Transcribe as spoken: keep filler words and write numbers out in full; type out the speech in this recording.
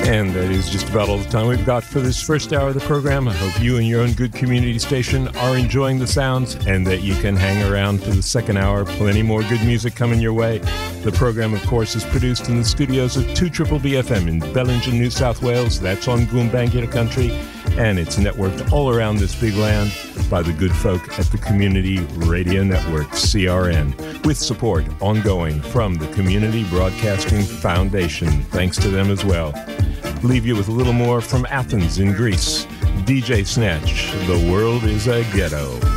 And that is just about all the time we've got for this first hour of the program. I hope you and your own good community station are enjoying the sounds and that you can hang around for the second hour. Plenty more good music coming your way. The program, of course, is produced in the studios of two Triple B F M in Bellingen, New South Wales. That's on Goombangita country. And it's networked all around this big land by the good folk at the Community Radio Network, C R N, with support ongoing from the Community Broadcasting Foundation. Thanks to them as well. Leave you with a little more from Athens in Greece. D J Snatch, The World is a Ghetto.